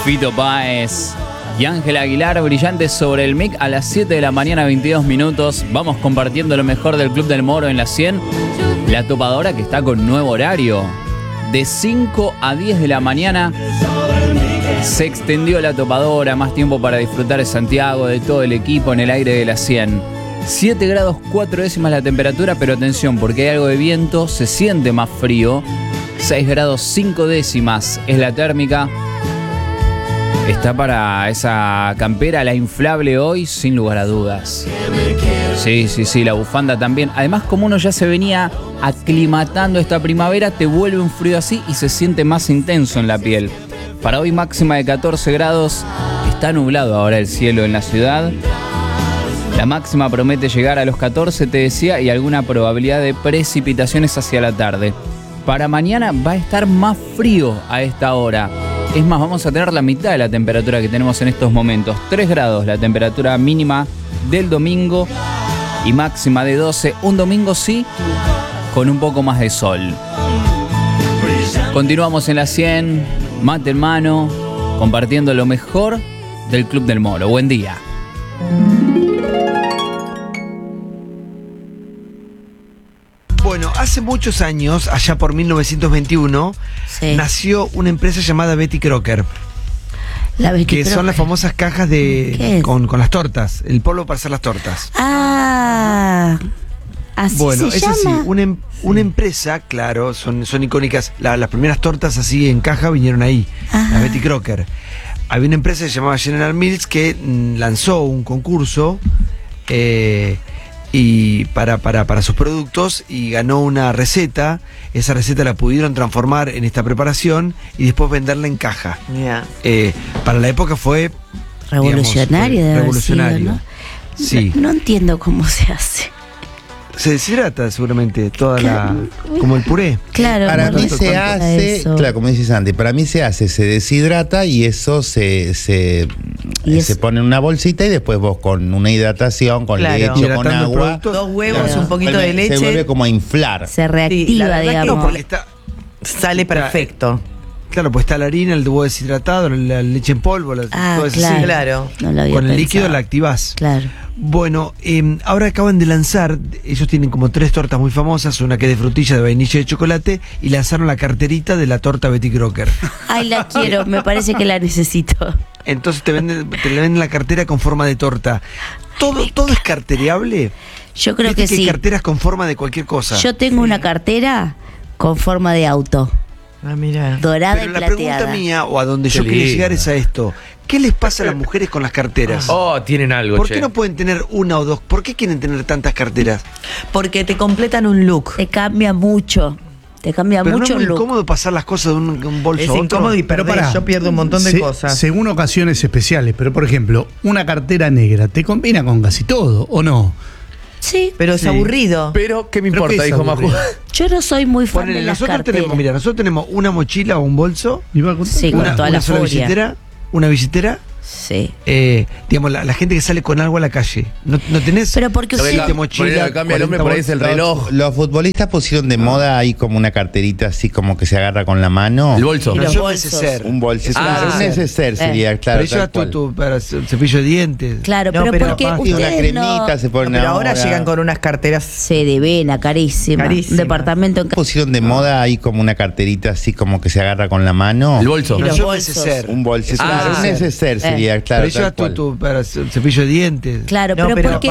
Fito Páez y Ángel Aguilar, brillantes sobre el mic a las 7 de la mañana, 22 minutos. Vamos compartiendo lo mejor del Club del Moro en la 100. La topadora que está con nuevo horario. De 5 a 10 de la mañana se extendió la topadora. Más tiempo para disfrutar de Santiago, de todo el equipo en el aire de la 100. 7 grados 4 décimas la temperatura, pero atención, porque hay algo de viento, se siente más frío. 6 grados 5 décimas es la térmica. Está para esa campera, la inflable hoy, sin lugar a dudas. Sí, la bufanda también. Además, como uno ya se venía aclimatando esta primavera, te vuelve un frío así y se siente más intenso en la piel. Para hoy máxima de 14 grados, está nublado ahora el cielo en la ciudad. La máxima promete llegar a los 14, te decía, y alguna probabilidad de precipitaciones hacia la tarde. Para mañana va a estar más frío a esta hora. Es más, vamos a tener la mitad de la temperatura que tenemos en estos momentos. 3 grados la temperatura mínima del domingo y máxima de 12. Un domingo sí, con un poco más de sol. Continuamos en la 100, mate en mano, compartiendo lo mejor del Club del Moro. Buen día. Bueno, hace muchos años, allá por 1921, nació una empresa llamada Betty Crocker. La Betty que Crocker. Son las famosas cajas con las tortas, el polvo para hacer las tortas. Ah, así bueno, se es así, llama. una empresa, claro, son icónicas. Las primeras tortas así en caja vinieron ahí, la Betty Crocker. Había una empresa que se llamaba General Mills que lanzó un concurso y para sus productos y ganó una receta. Esa receta la pudieron transformar en esta preparación y después venderla en caja. Para la época fue Revolucionario, digamos, debe haber revolucionario. sido, ¿no? Sí. No entiendo cómo se hace. Se deshidrata seguramente como el puré. Claro, Para no mí recuerdo se hace, eso. claro, como dices Santi, para mí se deshidrata y eso se pone en una bolsita y después vos con una hidratación, con leche, con Hidratando el agua, producto. 2 huevos, Claro. un poquito de leche. se vuelve como a inflar. Se Sí, reactiva, la verdad que digamos. Porque está, Sale perfecto. claro, pues está la harina, el huevo deshidratado, la leche en polvo, todo eso claro. así. Claro. No lo había Con el pensado. líquido la activás. Claro. Bueno, ahora acaban de lanzar, ellos tienen como 3 tortas muy famosas, una que es de frutilla, de vainilla y de chocolate, y lanzaron la carterita de la torta Betty Crocker. Ay, la quiero, me parece que la necesito. Entonces te le venden la cartera con forma de torta. ¿Todo es cartereable? Yo creo Viste que hay sí. carteras con forma de cualquier cosa. Yo tengo una cartera con forma de auto, Ah, mira. dorada Pero y la plateada. pregunta mía, o a donde Qué yo quería lindo. llegar es a esto. ¿Qué les pasa a las mujeres con las carteras? Oh, tienen algo, ¿Por che. qué no pueden tener una o dos? ¿Por qué quieren tener tantas carteras? Porque te completan un look. Te cambia mucho. Te cambia Pero mucho no es el muy look. incómodo pasar las cosas de un bolso Es a otro. incómodo y Pero perdés. pará. Yo pierdo un montón de cosas. Según ocasiones especiales, pero por ejemplo, una cartera negra, ¿te combina con casi todo o no? Sí. Pero es aburrido. Pero, ¿qué me ¿Pero importa? qué es Dijo Maju. aburrido? Yo no soy muy fan Ponele, de las nosotros carteras. nosotros tenemos una mochila o un bolso, Iba con Sí, con toda la sola furia. billetera, una billetera. Sí. Digamos, la gente que sale con algo a la calle. ¿No tenés? Pero porque Lo que usted... Siete mochilas, lo que cambia el hombre 40 por ahí es el reloj. Los futbolistas pusieron de moda ahí como una carterita así como que se agarra con la mano. El bolso. Y No, los yo bolsos. neceser. Un bolso. Ah, Claro, un neceser sería, claro. Pero lleva tal cual. para cepillo de dientes. Claro, No, pero, pero porque aparte Y una ustedes cremita no... se ponen Pero ahora llegan con unas carteras. Se devena, carísima. Carísima. Un departamento en... Pusieron de moda ahí como una carterita así como que se agarra con la mano. El bolso. Y No, los yo bolsos. neceser. Un bolso. Ah, Claro, un neceser sería, claro. Pero lleva tal cual. para cepillo de dientes. Claro, No, pero pero porque